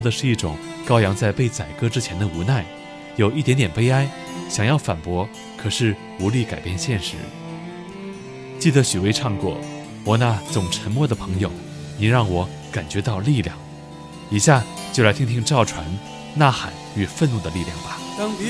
的是一种羔羊在被宰割之前的无奈，有一点点悲哀，想要反驳，可是无力改变现实。记得许巍唱过，我那总沉默的朋友，你让我感觉到力量。以下就来听听赵传呐喊与愤怒的力量吧。 当别